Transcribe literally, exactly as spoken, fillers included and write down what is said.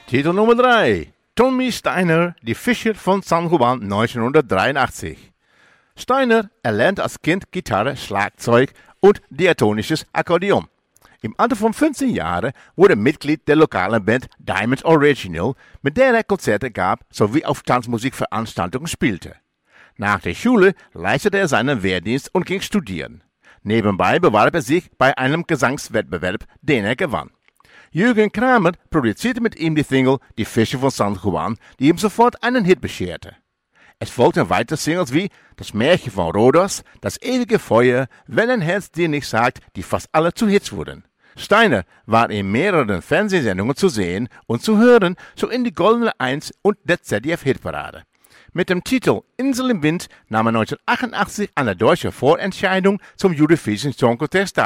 Titel Nummer drei. Tommy Steiner, Die Fischer von San Juan neunzehnhundertdreiundachtzig. Steiner erlernte als Kind Gitarre, Schlagzeug und diatonisches Akkordeon. Im Alter von fünfzehn Jahren wurde er Mitglied der lokalen Band Diamonds Original, mit der er Konzerte gab sowie auf Tanzmusikveranstaltungen spielte. Nach der Schule leistete er seinen Wehrdienst und ging studieren. Nebenbei bewarb er sich bei einem Gesangswettbewerb, den er gewann. Jürgen Kramer produzierte mit ihm die Single Die Fische von San Juan, die ihm sofort einen Hit bescherte. Es folgten weitere Singles wie Das Märchen von Rhodos, Das ewige Feuer, Wenn ein Herz dir nicht sagt, die fast alle zu Hits wurden. Steiner war in mehreren Fernsehsendungen zu sehen und zu hören, so in die Goldene Eins und der Z D F-Hitparade. Mit dem Titel Insel im Wind nahm er neunzehnhundertachtundachtzig an der deutschen Vorentscheidung zum Eurovision Song Contest teil.